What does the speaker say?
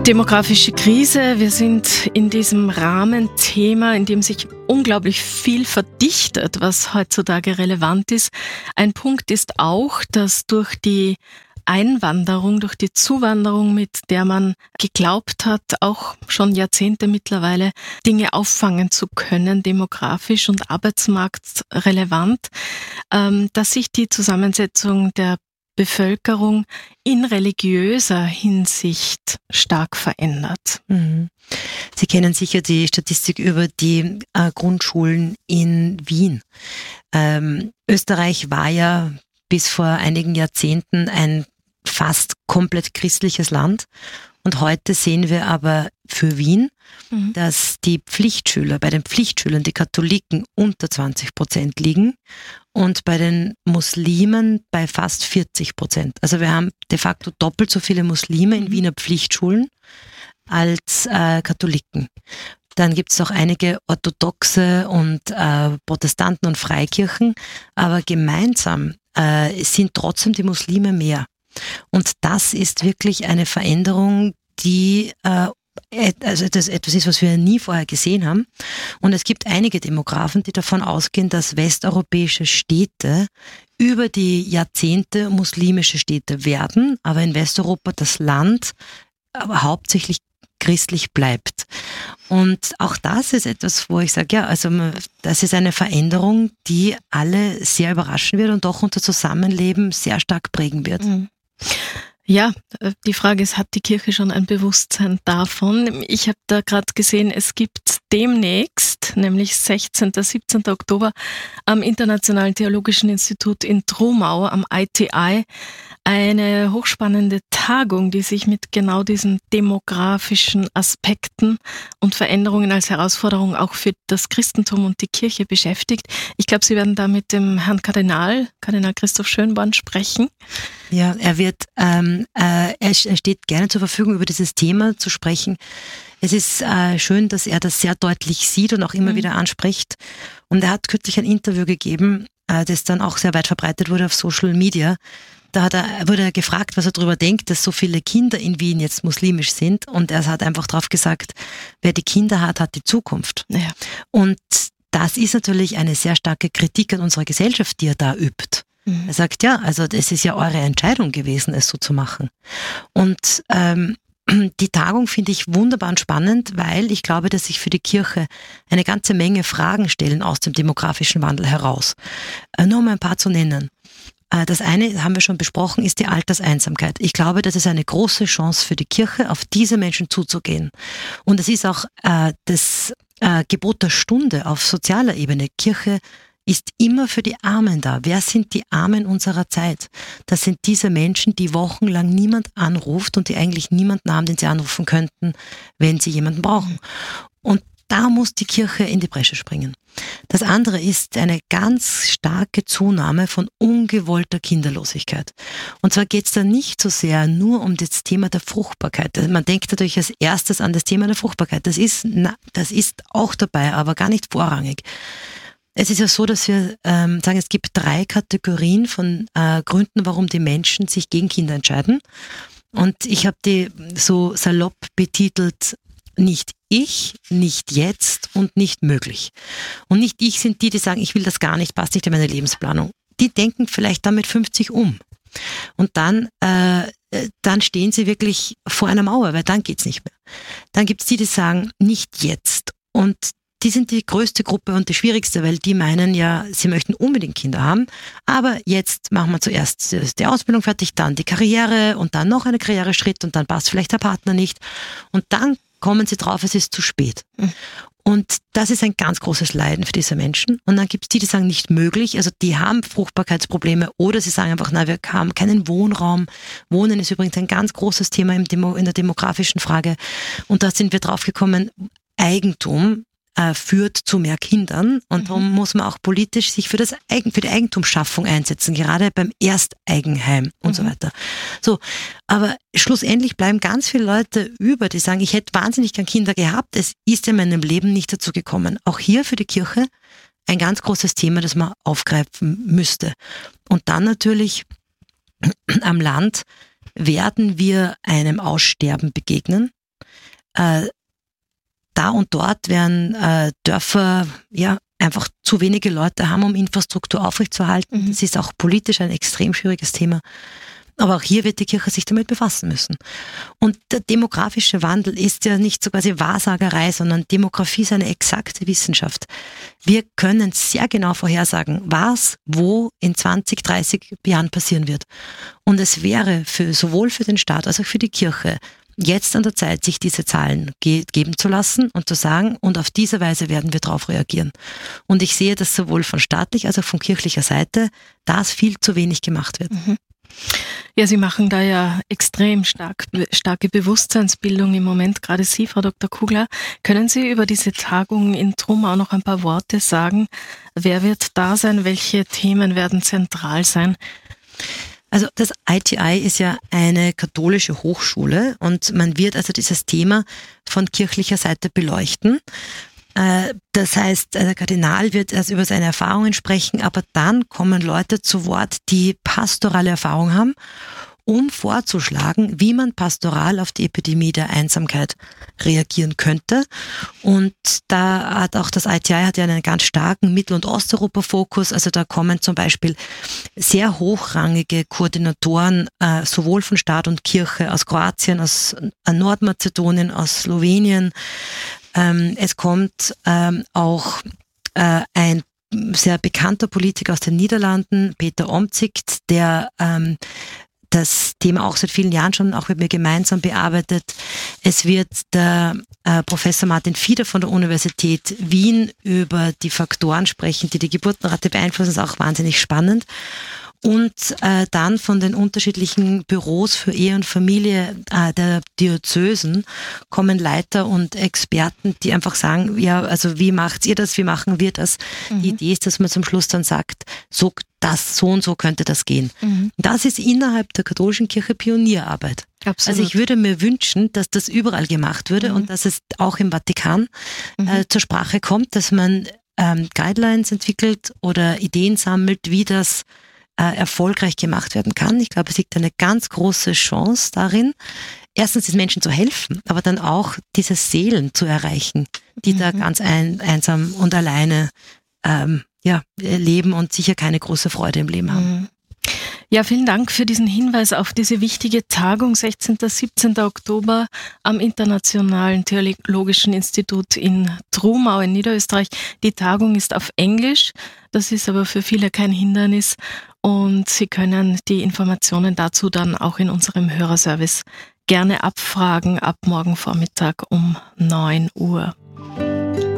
Demografische Krise. Wir sind in diesem Rahmenthema, in dem sich unglaublich viel verdichtet, was heutzutage relevant ist. Ein Punkt ist auch, dass durch die Einwanderung, durch die Zuwanderung, mit der man geglaubt hat, auch schon Jahrzehnte mittlerweile Dinge auffangen zu können, demografisch und arbeitsmarktrelevant, dass sich die Zusammensetzung der Bevölkerung in religiöser Hinsicht stark verändert. Sie kennen sicher die Statistik über die Grundschulen in Wien. Österreich war ja bis vor einigen Jahrzehnten ein fast komplett christliches Land. Und heute sehen wir aber für Wien, dass die Pflichtschüler, bei den Pflichtschülern die Katholiken unter 20% liegen und bei den Muslimen bei fast 40%. Also wir haben de facto doppelt so viele Muslime in Wiener Pflichtschulen als Katholiken. Dann gibt es auch einige Orthodoxe und Protestanten und Freikirchen, aber gemeinsam sind trotzdem die Muslime mehr. Und das ist wirklich eine Veränderung, die also das etwas ist, was wir nie vorher gesehen haben. Und es gibt einige Demografen, die davon ausgehen, dass westeuropäische Städte über die Jahrzehnte muslimische Städte werden, aber in Westeuropa das Land aber hauptsächlich christlich bleibt. Und auch das ist etwas, wo ich sage, ja, also das ist eine Veränderung, die alle sehr überraschen wird und doch unser Zusammenleben sehr stark prägen wird. Ja, die Frage ist, hat die Kirche schon ein Bewusstsein davon? Ich habe da gerade gesehen, es gibt demnächst, nämlich 16. 17. Oktober, am Internationalen Theologischen Institut in Trumau, am ITI, eine hochspannende Tagung, die sich mit genau diesen demografischen Aspekten und Veränderungen als Herausforderung auch für das Christentum und die Kirche beschäftigt. Ich glaube, Sie werden da mit dem Herrn Kardinal Christoph Schönborn, sprechen. Ja, er steht gerne zur Verfügung, über dieses Thema zu sprechen. Es ist schön, dass er das sehr deutlich sieht und auch immer wieder anspricht. Und er hat kürzlich ein Interview gegeben, das dann auch sehr weit verbreitet wurde auf Social Media. Da wurde er gefragt, was er darüber denkt, dass so viele Kinder in Wien jetzt muslimisch sind. Und er hat einfach drauf gesagt, wer die Kinder hat, hat die Zukunft. Ja. Und das ist natürlich eine sehr starke Kritik an unserer Gesellschaft, die er da übt. Er sagt, ja, also es ist ja eure Entscheidung gewesen, es so zu machen. Und die Tagung finde ich wunderbar und spannend, weil ich glaube, dass sich für die Kirche eine ganze Menge Fragen stellen aus dem demografischen Wandel heraus. Nur um ein paar zu nennen. Das eine, haben wir schon besprochen, ist die Alterseinsamkeit. Ich glaube, das ist eine große Chance für die Kirche, auf diese Menschen zuzugehen. Und es ist auch das Gebot der Stunde auf sozialer Ebene. Kirche ist immer für die Armen da. Wer sind die Armen unserer Zeit? Das sind diese Menschen, die wochenlang niemand anruft und die eigentlich niemanden haben, den sie anrufen könnten, wenn sie jemanden brauchen. Und da muss die Kirche in die Bresche springen. Das andere ist eine ganz starke Zunahme von ungewollter Kinderlosigkeit. Und zwar geht es da nicht so sehr nur um das Thema der Fruchtbarkeit. Man denkt natürlich als erstes an das Thema der Fruchtbarkeit. Das ist auch dabei, aber gar nicht vorrangig. Es ist ja so, dass wir sagen, es gibt 3 Kategorien von Gründen, warum die Menschen sich gegen Kinder entscheiden. Und ich habe die so salopp betitelt: nicht ich, nicht jetzt und nicht möglich. Und nicht ich sind die sagen, ich will das gar nicht, passt nicht in meine Lebensplanung. Die denken vielleicht dann mit 50 um. Und dann stehen sie wirklich vor einer Mauer, weil dann geht's nicht mehr. Dann gibt's die sagen, nicht jetzt. Und die sind die größte Gruppe und die schwierigste, weil die meinen ja, sie möchten unbedingt Kinder haben, aber jetzt machen wir zuerst die Ausbildung fertig, dann die Karriere und dann noch einen Karriereschritt und dann passt vielleicht der Partner nicht und dann kommen sie drauf, es ist zu spät. Und das ist ein ganz großes Leiden für diese Menschen. Und dann gibt es die sagen, nicht möglich, also die haben Fruchtbarkeitsprobleme oder sie sagen einfach, na, wir haben keinen Wohnraum. Wohnen ist übrigens ein ganz großes Thema in der demografischen Frage. Und da sind wir drauf gekommen, Eigentum führt zu mehr Kindern und darum muss man auch politisch sich für die Eigentumsschaffung einsetzen, gerade beim Ersteigenheim und so weiter. So, aber schlussendlich bleiben ganz viele Leute über, die sagen, ich hätte wahnsinnig gern Kinder gehabt, es ist in meinem Leben nicht dazu gekommen. Auch hier für die Kirche ein ganz großes Thema, das man aufgreifen müsste. Und dann natürlich am Land werden wir einem Aussterben begegnen. da und dort werden Dörfer einfach zu wenige Leute haben, um Infrastruktur aufrechtzuerhalten. Das ist auch politisch ein extrem schwieriges Thema. Aber auch hier wird die Kirche sich damit befassen müssen. Und der demografische Wandel ist ja nicht so quasi Wahrsagerei, sondern Demografie ist eine exakte Wissenschaft. Wir können sehr genau vorhersagen, was, wo in 20, 30 Jahren passieren wird. Und es wäre sowohl für den Staat als auch für die Kirche jetzt an der Zeit, sich diese Zahlen geben zu lassen und zu sagen, und auf diese Weise werden wir darauf reagieren. Und ich sehe, dass sowohl von staatlicher als auch von kirchlicher Seite das viel zu wenig gemacht wird. Ja, Sie machen da ja extrem starke Bewusstseinsbildung im Moment, gerade Sie, Frau Dr. Kugler. Können Sie über diese Tagung in Trumau noch ein paar Worte sagen? Wer wird da sein? Welche Themen werden zentral sein? Also das ITI ist ja eine katholische Hochschule und man wird also dieses Thema von kirchlicher Seite beleuchten. Das heißt, der Kardinal wird erst über seine Erfahrungen sprechen, aber dann kommen Leute zu Wort, die pastorale Erfahrung haben, um vorzuschlagen, wie man pastoral auf die Epidemie der Einsamkeit reagieren könnte. Und da hat auch das ITI hat ja einen ganz starken Mittel- und Osteuropa-Fokus. Also da kommen zum Beispiel sehr hochrangige Koordinatoren, sowohl von Staat und Kirche aus Kroatien, aus Nordmazedonien, aus Slowenien. Es kommt auch ein sehr bekannter Politiker aus den Niederlanden, Peter Omtzigt, der das Thema auch seit vielen Jahren schon auch mit mir gemeinsam bearbeitet. Es wird der Professor Martin Fieder von der Universität Wien über die Faktoren sprechen, die die Geburtenrate beeinflussen. Das ist auch wahnsinnig spannend. Und dann von den unterschiedlichen Büros für Ehe und Familie der Diözesen kommen Leiter und Experten, die einfach sagen, ja, also wie macht ihr das, wie machen wir das? Die Idee ist, dass man zum Schluss dann sagt, so und so könnte das gehen. Das ist innerhalb der katholischen Kirche Pionierarbeit. Absolut. Also ich würde mir wünschen, dass das überall gemacht würde und dass es auch im Vatikan zur Sprache kommt, dass man Guidelines entwickelt oder Ideen sammelt, wie das erfolgreich gemacht werden kann. Ich glaube, es liegt eine ganz große Chance darin, erstens den Menschen zu helfen, aber dann auch diese Seelen zu erreichen, die da ganz einsam und alleine leben und sicher keine große Freude im Leben haben. Ja, vielen Dank für diesen Hinweis auf diese wichtige Tagung 16. 17. Oktober am Internationalen Theologischen Institut in Trumau in Niederösterreich. Die Tagung ist auf Englisch, das ist aber für viele kein Hindernis und Sie können die Informationen dazu dann auch in unserem Hörerservice gerne abfragen ab morgen Vormittag um 9 Uhr.